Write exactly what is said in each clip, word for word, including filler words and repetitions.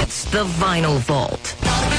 It's the Vinyl Vault.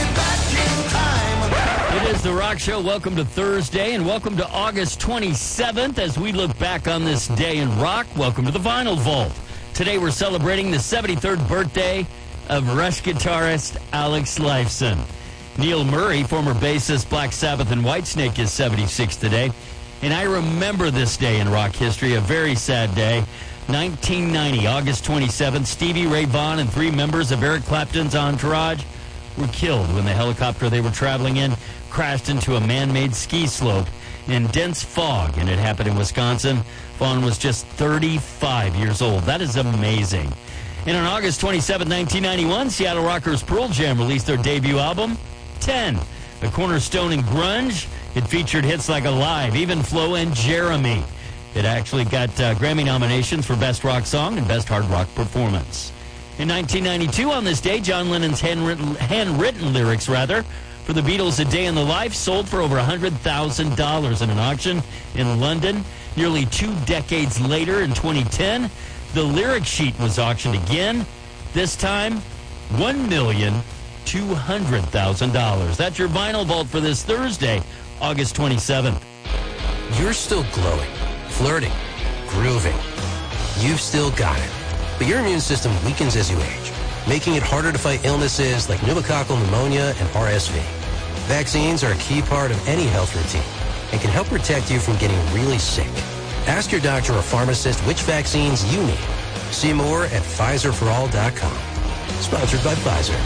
It is The Rock Show. Welcome to Thursday, and welcome to August twenty-seventh as we look back on this day in rock. Welcome to the Vinyl Vault. Today we're celebrating the seventy-third birthday of Rush guitarist Alex Lifeson. Neil Murray, former bassist Black Sabbath and Whitesnake, is seventy-six today. And I remember this day in rock history, a very sad day. nineteen ninety, August twenty-seventh, Stevie Ray Vaughan and three members of Eric Clapton's entourage were killed when the helicopter they were traveling in crashed into a man-made ski slope in dense fog, and it happened in Wisconsin. Vaughan was just thirty-five years old. That is amazing. And on August twenty-seventh, nineteen ninety-one, Seattle rockers Pearl Jam released their debut album, ten, a cornerstone in grunge. It featured hits like Alive, Even Flow, and Jeremy. It actually got uh, Grammy nominations for Best Rock Song and Best Hard Rock Performance. In nineteen ninety-two, on this day, John Lennon's handwritten, handwritten lyrics, rather, for the Beatles' A Day in the Life sold for over one hundred thousand dollars in an auction in London. Nearly two decades later, in twenty ten, the lyric sheet was auctioned again, this time one million two hundred thousand dollars. That's your Vinyl Vault for this Thursday, August twenty-seventh. You're still glowing, flirting, grooving. You've still got it. But your immune system weakens as you age, making it harder to fight illnesses like pneumococcal pneumonia and R S V. Vaccines are a key part of any health routine and can help protect you from getting really sick. Ask your doctor or pharmacist which vaccines you need. See more at Pfizer for all dot com. Sponsored by Pfizer.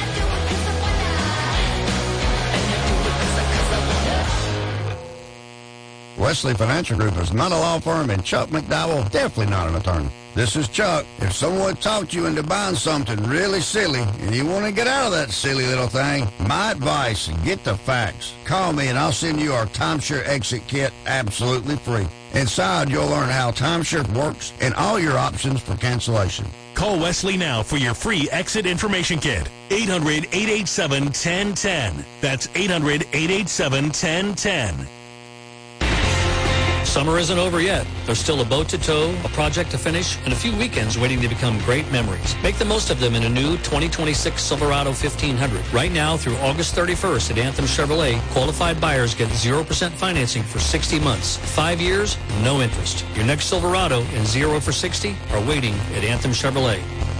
Wesley Financial Group is not a law firm, and Chuck McDowell definitely not an attorney. This is Chuck. If someone talked you into buying something really silly and you want to get out of that silly little thing, my advice, get the facts. Call me and I'll send you our timeshare exit kit absolutely free. Inside, you'll learn how timeshare works and all your options for cancellation. Call Wesley now for your free exit information kit. eight hundred, eight eight seven, one zero one zero. That's eight hundred, eight eight seven, one zero one zero. Summer isn't over yet. There's still a boat to tow, a project to finish, and a few weekends waiting to become great memories. Make the most of them in a new twenty twenty-six Silverado fifteen hundred. Right now through August thirty-first at Anthem Chevrolet, qualified buyers get zero percent financing for sixty months. Five years, no interest. Your next Silverado and zero for sixty are waiting at Anthem Chevrolet.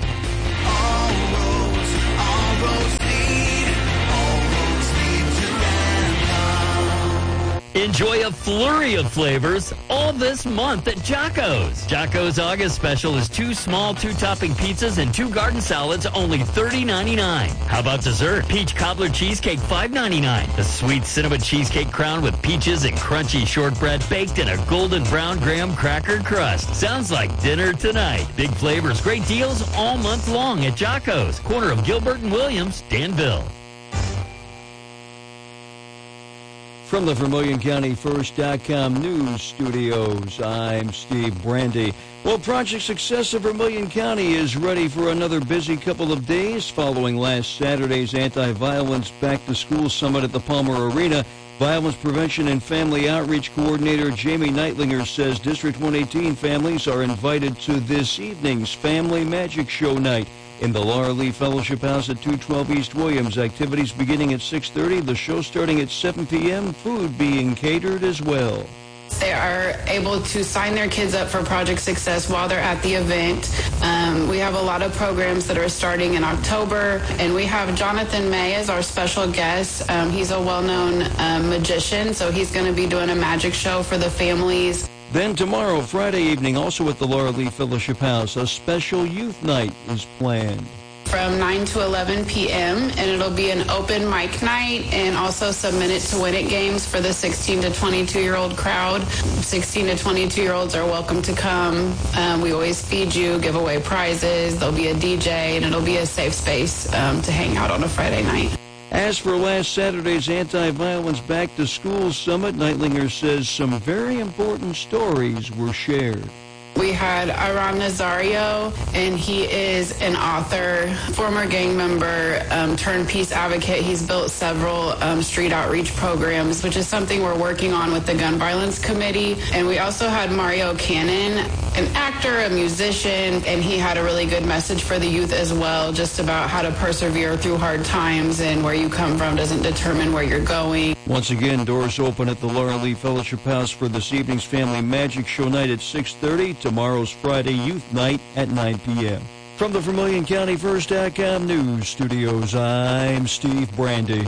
Enjoy a flurry of flavors all this month at Jocko's. Jocko's August special is two small two-topping pizzas and two garden salads, only thirty ninety-nine. How about dessert? Peach cobbler cheesecake, five ninety-nine. A sweet cinnamon cheesecake crown with peaches and crunchy shortbread baked in a golden brown graham cracker crust. Sounds like dinner tonight. Big flavors, great deals all month long at Jocko's, corner of Gilbert and Williams, Danville. From the Vermilion County First dot com news studios, I'm Steve Brandy. Well, Project Success of Vermilion County is ready for another busy couple of days following last Saturday's Anti-Violence Back to School Summit at the Palmer Arena. Violence Prevention and Family Outreach Coordinator Jamie Neitlinger says District one eighteen families are invited to this evening's Family Magic Show night in the Laura Lee Fellowship House at two twelve East Williams. Activities beginning at six thirty, the show starting at seven p.m., food being catered as well. They are able to sign their kids up for Project Success while they're at the event. Um, we have a lot of programs that are starting in October, and we have Jonathan May as our special guest. Um, he's a well-known um, magician, so he's going to be doing a magic show for the families. Then tomorrow, Friday evening, also at the Laura Lee Fellowship House, a special youth night is planned. From nine to eleven p.m., and it'll be an open mic night and also some Minute to Win It games for the sixteen to twenty-two-year-old crowd. sixteen to twenty-two-year-olds are welcome to come. Um, we always feed you, give away prizes. There'll be a D J, and it'll be a safe space um, to hang out on a Friday night. As for last Saturday's Anti-Violence Back to School Summit, Neitlinger says some very important stories were shared. We had Iran Nazario, and he is an author, former gang member, um, turned peace advocate. He's built several um, street outreach programs, which is something we're working on with the Gun Violence Committee. And we also had Mario Cannon. an actor, a musician, and he had a really good message for the youth as well, just about how to persevere through hard times and where you come from doesn't determine where you're going. Once again, doors open at the Laura Lee Fellowship House for this evening's Family Magic Show night at six thirty, tomorrow's Friday Youth Night at nine p.m. From the Vermilion County First dot com News Studios, I'm Steve Brandy.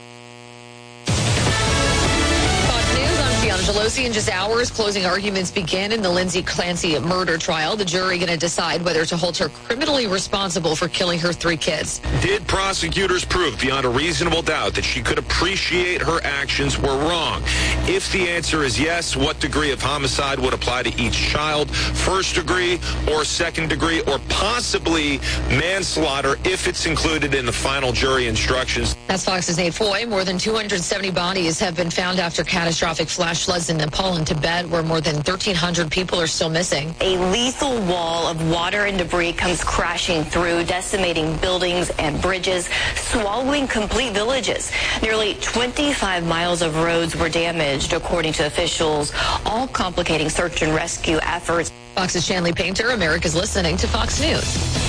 Pelosi in just hours. Closing arguments begin in the Lindsay Clancy murder trial. The jury going to decide whether to hold her criminally responsible for killing her three kids. Did prosecutors prove beyond a reasonable doubt that she could appreciate her actions were wrong? If the answer is yes, what degree of homicide would apply to each child? First degree or second degree or possibly manslaughter if it's included in the final jury instructions? That's Fox's Nate Foy. More than two hundred seventy bodies have been found after catastrophic flash floods in Nepal and Tibet, where more than thirteen hundred people are still missing. A lethal wall of water and debris comes crashing through, decimating buildings and bridges, swallowing complete villages. Nearly twenty-five miles of roads were damaged, according to officials, all complicating search and rescue efforts. Fox's Shanley Painter, America's listening to Fox News.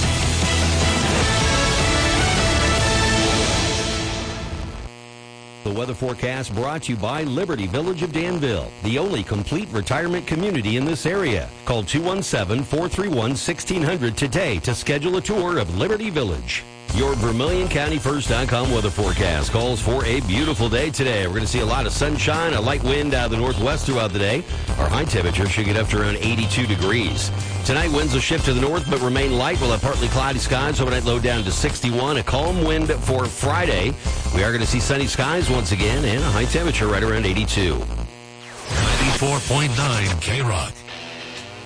The weather forecast brought to you by Liberty Village of Danville, the only complete retirement community in this area. Call two one seven, four three one, one six zero zero today to schedule a tour of Liberty Village. Your Vermilion County First dot com weather forecast calls for a beautiful day today. We're going to see a lot of sunshine, a light wind out of the northwest throughout the day. Our high temperature should get up to around eighty-two degrees. Tonight, winds will shift to the north but remain light. We'll have partly cloudy skies. Overnight low down to sixty-one. A calm wind for Friday. We are going to see sunny skies once again and a high temperature right around eighty-two. ninety-four point nine K-Rock.